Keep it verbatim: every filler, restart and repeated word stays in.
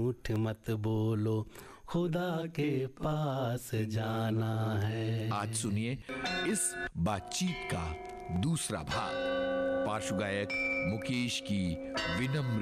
झूठ मत बोलो, खुदा के पास जाना है। आज सुनिए इस बातचीत का दूसरा भाग। पार्श्व गायक मुकेश की विनम्र